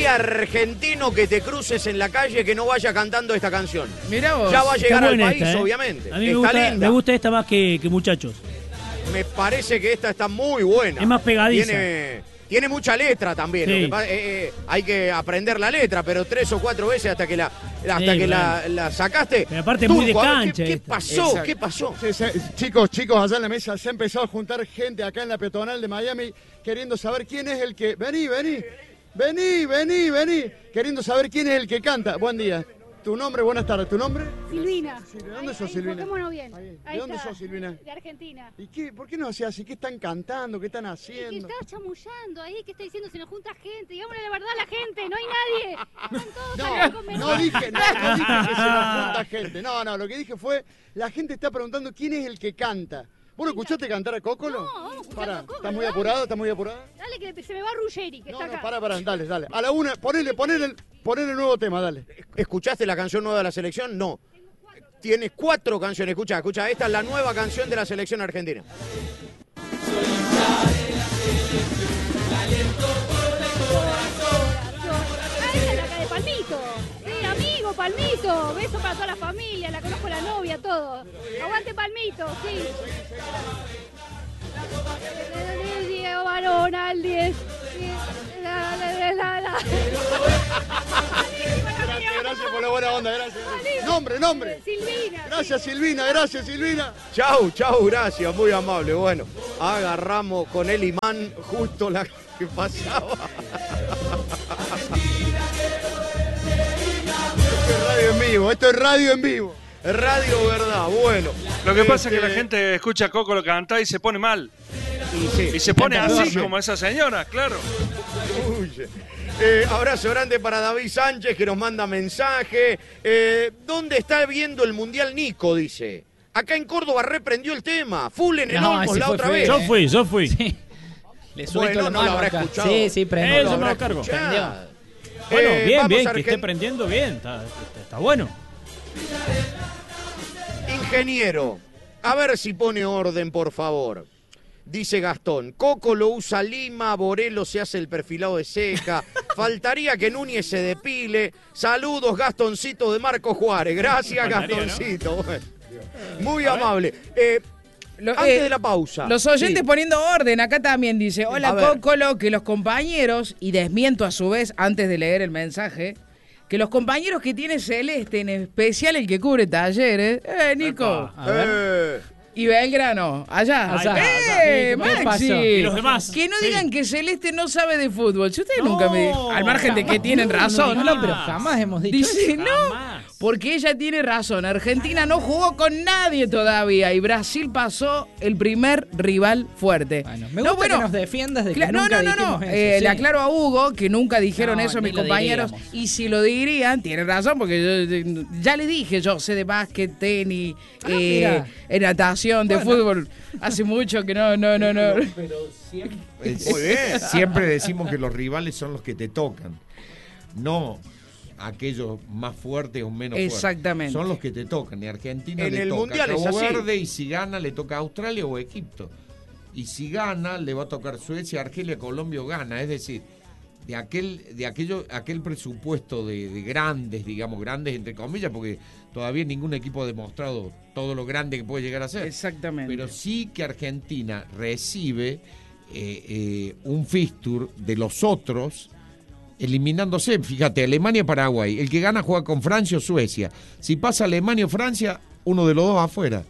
argentino que te cruces en la calle que no vaya cantando esta canción. Mirá vos. Ya va a llegar al país, esta, obviamente. A mí me gusta esta más que Muchachos. Me parece que esta está muy buena. Es más pegadiza. Tiene mucha letra también. Sí. Lo que hay que aprender la letra, pero 3 o 4 veces hasta que la sacaste. Pero aparte es muy de cancha. ¿Qué pasó? Exacto. ¿Qué pasó? Chicos, allá en la mesa se ha empezado a juntar gente acá en la peatonal de Miami queriendo saber quién es el que... Vení. Queriendo saber quién es el que canta. Buen día. ¿Tu nombre? Buenas tardes. ¿Tu nombre? Silvina. ¿De dónde sos, Silvina? Pongámonos bien. ¿De dónde sos, Silvina? De Argentina. ¿Y qué? ¿Por qué no hacía así? ¿Qué están cantando? ¿Qué están ¿Qué haciendo? está chamullando ahí? ¿Qué está diciendo? Se nos junta gente. Digámosle la verdad a la gente. No hay nadie. Están todos acá con No dije que se nos junta gente. No, lo que dije fue, la gente está preguntando quién es el que canta. ¿Vos lo escuchaste cantar a Cócolo? No, vamos a escuchar Pará, a Cócolo, ¿estás muy dale. apurada? ¿Estás muy apurada? Dale que se me va Ruggeri, que No, está acá. pará, dale. A la una, ponele el nuevo tema, dale. ¿Escuchaste la canción nueva de la selección? No. Tienes 4 canciones. Escucha, esta es la nueva canción de la selección argentina. Ah, esa es la acá de Palmito. Sí, amigo, Palmito. Beso para toda la familia. La conozco la novia, todo. Aguante Palmito, sí. Diego Barón al 10. Gracias por la buena onda, gracias. Nombre. Silvina. Gracias, Silvina. Chau, gracias, muy amable. Bueno, agarramos con el imán justo la que pasaba. Esto es radio en vivo. Radio Verdad, bueno. Lo que pasa es que la gente escucha a Coco lo cantar y se pone mal. Y se pone así como esa señora, claro. Abrazo grande para David Sánchez que nos manda mensaje. ¿Dónde está viendo el Mundial Nico? Dice. Acá en Córdoba reprendió el tema. Full en el Olmos la otra vez. Yo fui. Sí. Le suelto Bueno, la mano habrá acá. escuchado. Sí, prendo. Eso me lo cargo. Prendió. Bueno, bien, vamos que esté prendiendo bien. Está bueno. Ingeniero, a ver si pone orden, por favor. Dice Gastón, Coco lo usa Lima, Borelo se hace el perfilado de Ceja, faltaría que Núñez se depile. Saludos, Gastoncito de Marco Juárez. Gracias, Gastoncito. ¿No? Muy amable. Antes de la pausa. Los oyentes Sí. poniendo orden, acá también dice, A hola ver. Cócolo, que los compañeros, y desmiento a su vez antes de leer el mensaje, que los compañeros que tiene Celeste, en especial el que cubre talleres, Nico, A ver. y Belgrano, allá. Allá. ¿Qué Maxi. pasó? Y los demás. Que no Sí. digan que Celeste no sabe de fútbol. Si ustedes No, nunca me... Al margen de que tienen razón. No, pero jamás hemos dicho Dice, eso. no, Jamás. porque ella tiene razón. Argentina no jugó con nadie todavía y Brasil pasó el primer rival fuerte. Bueno, me gusta que nos defiendas de que no, nunca no, dijimos eso, sí. Le aclaro a Hugo que nunca dijeron No, eso ni mis lo compañeros. diríamos. Y si lo dirían, tienen razón, porque ya le dije, yo sé de básquet, tenis, mira. natación, de fútbol. Hace mucho que no. Muy bien. Siempre decimos que los rivales son los que te tocan, no aquellos más fuertes o menos Exactamente. fuertes. Son los que te tocan. Y a Argentina En le el toca Mundial es Cabo así. Verde y si gana le toca a Australia o Egipto. Y si gana le va a tocar Suecia, Argelia, Colombia o Ghana. Es decir, de aquel presupuesto de grandes, digamos, grandes entre comillas, porque todavía ningún equipo ha demostrado todo lo grande que puede llegar a ser. Exactamente. Pero sí que Argentina recibe un fixture de los otros eliminándose. Fíjate, Alemania-Paraguay. El que gana juega con Francia o Suecia. Si pasa Alemania o Francia, uno de los dos afuera.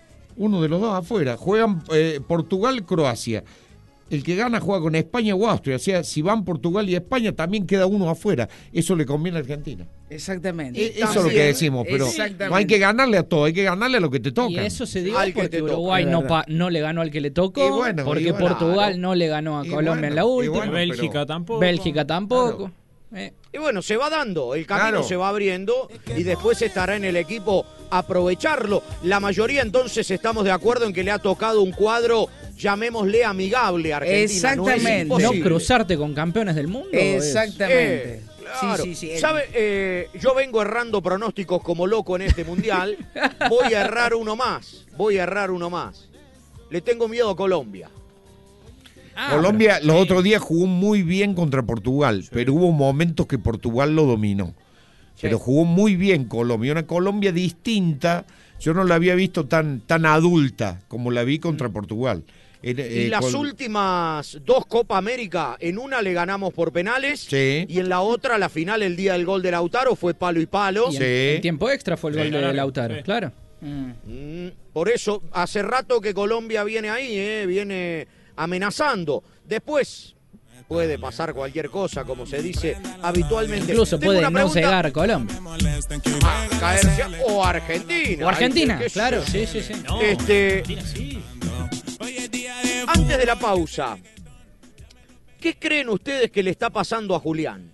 Juegan Portugal-Croacia. El que gana juega con España o Austria. O sea, si van Portugal y España, también queda uno afuera. Eso le conviene a Argentina. Exactamente. Eso es lo que decimos, pero Exactamente. no hay que ganarle a todo, hay que ganarle a lo que te toca. Y eso se dio Al que porque te toca, Uruguay es no, verdad. no le ganó al que le tocó, Y bueno, porque Portugal claro. no le ganó a Y Colombia bueno, en la y última, bueno, Bélgica pero- tampoco. Bélgica tampoco. Y bueno, se va dando, el camino Claro. se va abriendo y después estará en el equipo aprovecharlo. La mayoría entonces estamos de acuerdo en que le ha tocado un cuadro, llamémosle amigable a Argentina. Exactamente. No, es No imposible. cruzarte con campeones del mundo. Exactamente. Claro. Sí. ¿Sabe? Yo vengo errando pronósticos como loco en este mundial. Voy a errar uno más. Le tengo miedo a Colombia. Colombia los otros días jugó muy bien contra Portugal, pero hubo momentos que Portugal lo dominó. Pero jugó muy bien Colombia, una Colombia distinta. Yo no la había visto tan adulta como la vi contra Portugal. Y las últimas 2 Copa América, en una le ganamos por penales y en la otra, la final, el día del gol de Lautaro, fue palo y palo. Y en tiempo extra fue el gol de Lautaro, claro. Por eso, hace rato que Colombia viene ahí, viene amenazando. Después puede pasar cualquier cosa, como se dice habitualmente. Incluso puede no cegar Colombia. Caerse o Argentina. O Argentina, claro. Sí. No, Argentina sí. Antes de la pausa, ¿qué creen ustedes que le está pasando a Julián?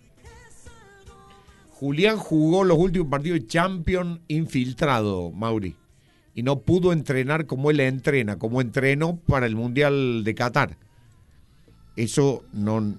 Julián jugó los últimos partidos de Champions infiltrado, Mauri, y no pudo entrenar como él entrena, como entrenó para el Mundial de Qatar. Eso no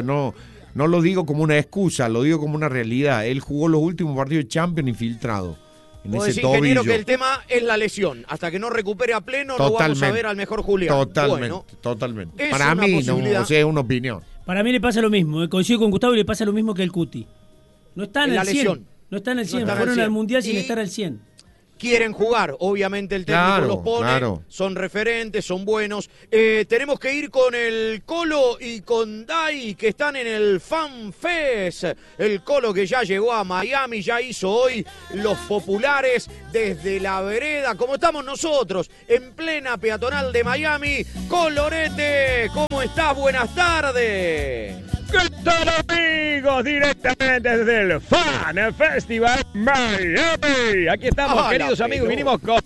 lo digo como una excusa, lo digo como una realidad. Él jugó los últimos partidos de Champions infiltrado. Vos decís, ingeniero, que el tema es la lesión. Hasta que no recupere a pleno, no vamos a ver al mejor Julián. Totalmente. Para mí, es una opinión. Para mí le pasa lo mismo. Coincido con Gustavo y le pasa lo mismo que el Cuti. No está en el 100. No está en el 100. Fueron al Mundial sin estar al 100. Quieren jugar, obviamente el técnico los pone, son referentes, son buenos. Tenemos que ir con el Colo y con Dai, que están en el Fan Fest. El Colo que ya llegó a Miami, ya hizo hoy los populares desde la vereda, como estamos nosotros, en plena peatonal de Miami. Colorete, ¿cómo estás? Buenas tardes. ¿Qué tal, amigos? Directamente desde el Fan Festival Miami. Aquí estamos, queridos amigos. Vinimos con...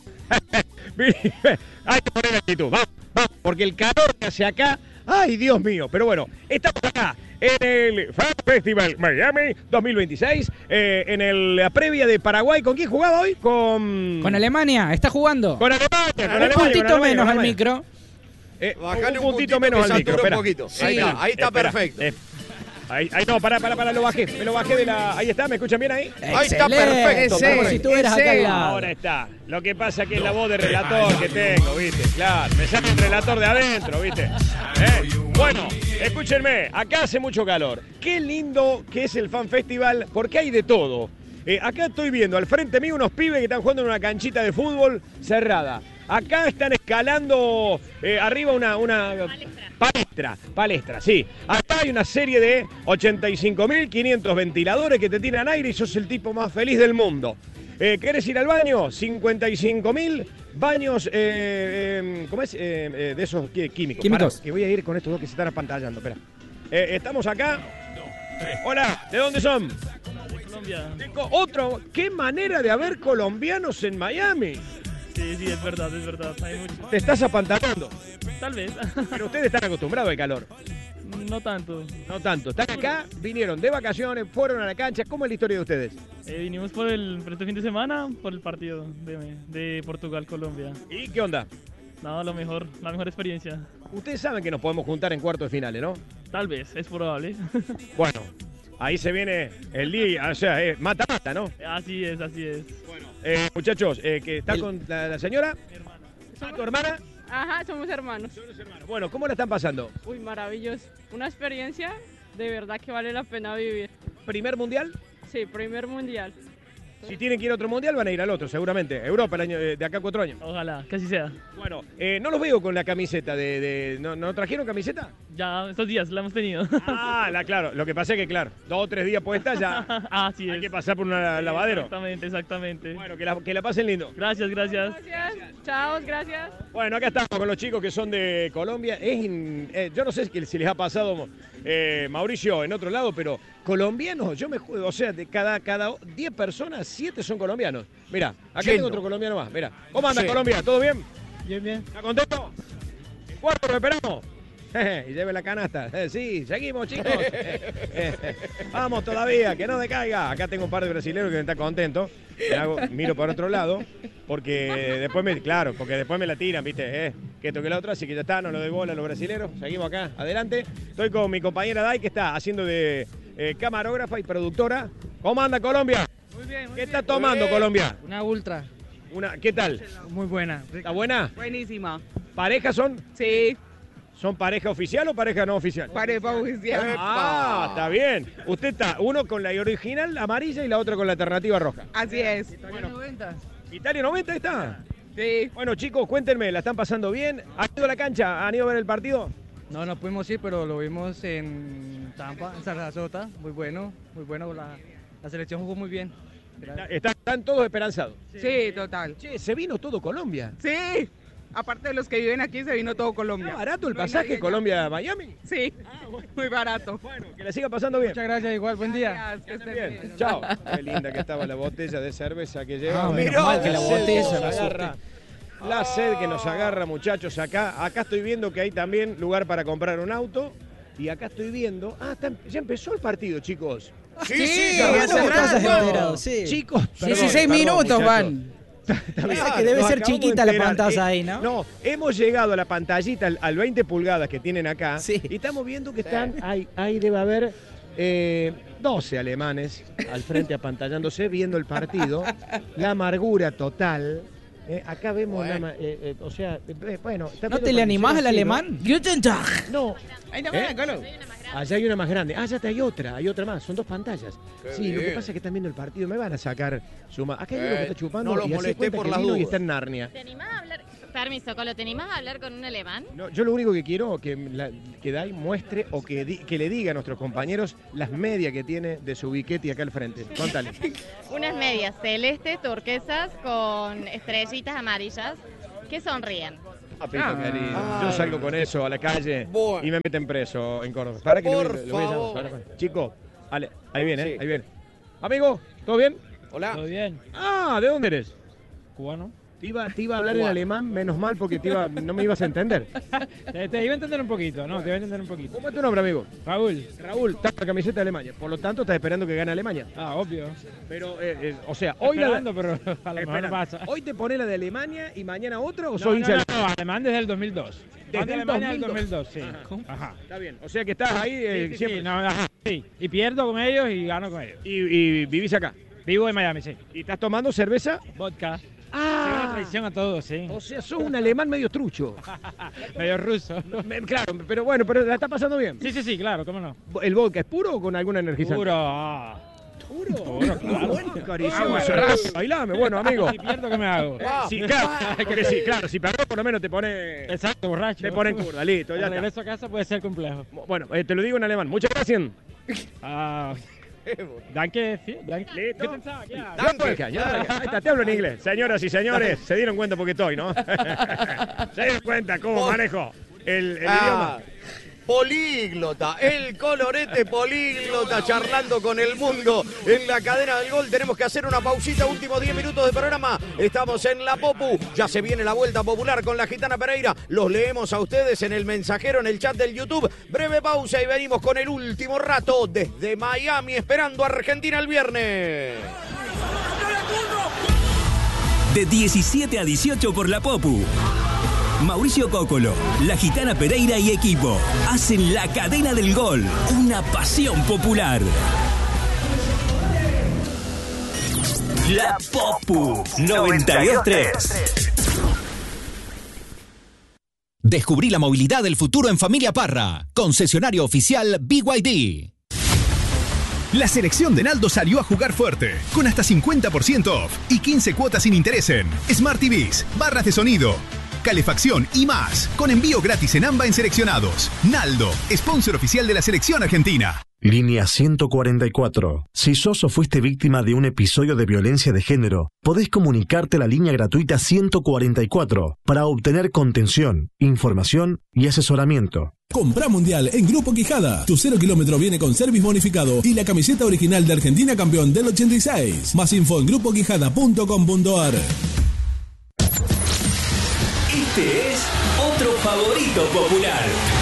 Hay que poner actitud. Vamos, porque el calor que hace acá... ¡Ay, Dios mío! Pero bueno, estamos acá en el Fan Festival Miami 2026, en la previa de Paraguay. ¿Con quién jugaba hoy? Con Alemania. Está jugando. Con Alemania. Un puntito menos al micro. Bajale un puntito menos al micro. Un poquito. Sí. Ahí está perfecto. Ahí no, pará, lo bajé. Me lo bajé de la... Ahí está, ¿me escuchan bien ahí? Ahí está perfecto. Como si estuvieras acá al lado. Ahora está. Lo que pasa es que es la voz de relator que tengo, ¿viste? Claro, me sale un relator de adentro, ¿viste? Bueno, escúchenme, acá hace mucho calor. Qué lindo que es el Fan Festival, porque hay de todo. Acá estoy viendo al frente mío unos pibes que están jugando en una canchita de fútbol cerrada. Acá están escalando arriba una palestra, sí. Acá hay una serie de 85.500 ventiladores que te tiran aire y sos el tipo más feliz del mundo. ¿Querés ir al baño? 55.000 baños, ¿cómo es? De esos químicos. Químicos. Pará, que voy a ir con estos dos que se están apantallando, espera. Estamos acá. Hola, ¿de dónde son? Colombia. ¿Qué manera de haber colombianos en Miami? Sí, es verdad. Hay mucho. ¿Te estás apantallando? Tal vez. Pero ustedes están acostumbrados al calor. No tanto. Están acá, vinieron de vacaciones, fueron a la cancha. ¿Cómo es la historia de ustedes? Vinimos por este fin de semana, por el partido de Portugal-Colombia. ¿Y qué onda? No, la mejor experiencia. Ustedes saben que nos podemos juntar en cuartos de finales, ¿no? Tal vez, es probable. Bueno, ahí se viene el día, o sea, mata-mata, ¿no? Así es. Bueno, muchachos, que está con la señora. Mi hermana. ¿Ah, tu hermana? Ajá, somos hermanos. Bueno, ¿cómo la están pasando? Uy, maravilloso. Una experiencia de verdad que vale la pena vivir. ¿Primer mundial? Sí, primer mundial. Si tienen que ir a otro mundial, van a ir al otro, seguramente. Europa, el año de acá a 4 años. Ojalá, que así sea. Bueno, no los veo con la camiseta ¿No trajeron camiseta? Ya, estos días la hemos tenido. Claro. Lo que pasa es que, claro, 2 o 3 días puesta ya. Así es. Hay que pasar por un lavadero. Exactamente. Bueno, que la pasen lindo. Gracias. Chao, gracias. Bueno, acá estamos con los chicos que son de Colombia. Yo no sé si les ha pasado, Mauricio, en otro lado, pero colombianos, o sea, de cada 10 personas, 7 son colombianos. Mira, acá tengo otro colombiano más. Mira, ¿cómo anda Colombia? ¿Todo bien? Bien. ¿Está contento? ¿En cuarto lo esperamos? Y lleve la canasta. Sí, seguimos, chicos. Vamos todavía, que no decaiga. Acá tengo un par de brasileños que están contentos. Miro por otro lado, porque después me la tiran, ¿viste? Que esto que la otra, así que ya está, no lo doy bola a los brasileños. Seguimos acá, adelante. Estoy con mi compañera Dai, que está haciendo de camarógrafa y productora. ¿Cómo anda Colombia? Muy bien. ¿Qué está tomando Colombia? Una ultra. ¿Qué tal? Muy buena. ¿Está buena? Buenísima. ¿Parejas son? Sí. ¿Son pareja oficial o pareja no oficial? Pareja oficial. Ah, está bien. Usted está, uno con la original amarilla y la otra con la alternativa roja. Así es. Italia 90. ¿Italia 90 está? Sí. Bueno, chicos, cuéntenme, ¿la están pasando bien? ¿Han ido a la cancha? ¿Han ido a ver el partido? No pudimos ir, pero lo vimos en Tampa, en Sarasota. Muy bueno. La selección jugó muy bien. Están todos esperanzados. Sí, total. Che, se vino todo Colombia. Sí. Aparte de los que viven aquí, se vino todo Colombia. ¿Está barato el pasaje Colombia-Miami? Sí, muy barato. Bueno, que le siga pasando bien. Muchas gracias, igual, buen día. Gracias, que estén bien. Chao. Qué linda que estaba la botella de cerveza que lleva. Menos mal que la botella nos agarra. La sed que nos agarra, muchachos, acá. Acá estoy viendo que hay también lugar para comprar un auto. Y acá estoy viendo... ya empezó el partido, chicos. Sí, Chicos, 16 minutos van. Que debe ser chiquita la pantalla ahí, ¿no? No, hemos llegado a la pantallita, al 20 pulgadas que tienen acá. Sí. Y estamos viendo que están... Ahí debe haber 12 alemanes al frente apantallándose, viendo el partido. La amargura total... acá vemos o sea, bueno... ¿No te le animás al alemán? No. Ahí no me Allá hay una más grande. Allá hay otra más. Son 2 pantallas. Sí, lo que pasa es que están viendo el partido. Me van a sacar suma. Acá hay uno que está chupando no los y molesté por las y dudas. está en Narnia. ¿Te animás a hablar? Permiso, Colo, ¿te animás a hablar con un alemán? No, yo lo único que quiero que Dai muestre o que le diga a nuestros compañeros las medias que tiene de su biquete acá al frente. Contale. Unas medias celestes, turquesas, con estrellitas amarillas que sonríen. Querido. Yo salgo con eso a la calle y me meten preso en Córdoba. Para que lo voy a llamar. Chico, ahí viene, ahí viene. Amigo, ¿todo bien? Hola. ¿Todo bien? Ah, ¿de dónde eres? Cubano. Te iba a hablar en alemán, menos mal, porque no me ibas a entender. Te iba a entender un poquito, ¿no? Te iba a entender un poquito. ¿Cómo es tu nombre, amigo? Raúl. Raúl, está la camiseta de Alemania. Por lo tanto, estás esperando que gane Alemania. Ah, obvio. Pero, o sea, hoy pero a lo mejor no pasa. ¿Hoy te pones la de Alemania y mañana otra o No, soy hincha alemán desde el 2002. Desde el Alemania del 2002, 2002, sí. Ajá. Está bien. O sea que estás ahí Sí, siempre. sí. Y pierdo con ellos y gano con ellos. Y vivís acá. Vivo en Miami, sí. ¿Y estás tomando cerveza? Vodka. Ah, Sí, una traición a todos, sí. O sea, sos un alemán medio trucho. Medio ruso. Claro, pero bueno, pero la está pasando bien. Sí, claro, cómo no. ¿El vodka es puro o con alguna energizante? Puro. Puro, claro. Bailame, bueno, amigo. Si pierdo, ¿qué me hago? Sí, claro, si perdés por lo menos te pone... Exacto, borracho. Te ponen curda, listo, ya El está. regreso a casa puede ser complejo. Bueno, te lo digo en alemán. Muchas gracias. Danke, sí, danke. ¿Listo? ¿Qué pensaba? Ya. Ahí está, te hablo en inglés. Señoras y señores, se dieron cuenta porque estoy, ¿no? Se dieron cuenta cómo manejo el idioma. Políglota, el colorete políglota charlando con el mundo en la cadena del gol. Tenemos que hacer una pausita, últimos 10 minutos de programa. Estamos en la Popu, ya se viene la vuelta popular con la Gitana Pereira. Los leemos a ustedes en el mensajero, en el chat del YouTube. Breve pausa y venimos con el último rato desde Miami, esperando a Argentina el viernes. De 17 a 18 por la Popu. Mauricio Cócolo, la Gitana Pereira y equipo hacen la cadena del gol, una pasión popular. La Popu 92.3. Descubrí la movilidad del futuro en Familia Parra, concesionario oficial BYD. La selección de Naldo salió a jugar fuerte, con hasta 50% off y 15 cuotas sin interés en Smart TVs, barras de sonido, calefacción y más, con envío gratis en AMBA en seleccionados. Naldo, sponsor oficial de la selección argentina. Línea 144. Si sos o fuiste víctima de un episodio de violencia de género, podés comunicarte a la línea gratuita 144 para obtener contención, información y asesoramiento. Comprá Mundial en Grupo Quijada. Tu 0 kilómetro viene con service bonificado y la camiseta original de Argentina campeón del 86. Más info en grupoquijada.com.ar. Este es otro favorito popular.